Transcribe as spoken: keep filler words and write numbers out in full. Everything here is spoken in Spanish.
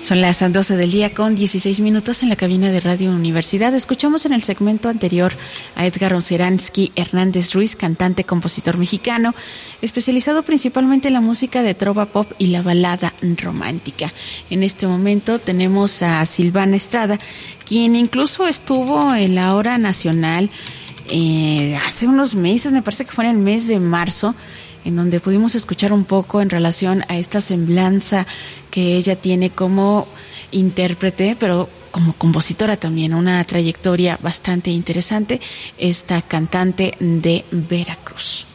Son las doce del día con dieciséis minutos en la cabina de Radio Universidad. Escuchamos en el segmento anterior a Edgar Oceransky Hernández Ruiz, cantante, compositor mexicano, especializado principalmente en la música de trova pop y la balada romántica. En este momento tenemos a Silvana Estrada, quien incluso estuvo en la Hora Nacional eh, hace unos meses, me parece que fue en el mes de marzo, en donde pudimos escuchar un poco en relación a esta semblanza que ella tiene como intérprete, pero como compositora también, una trayectoria bastante interesante, esta cantante de Veracruz.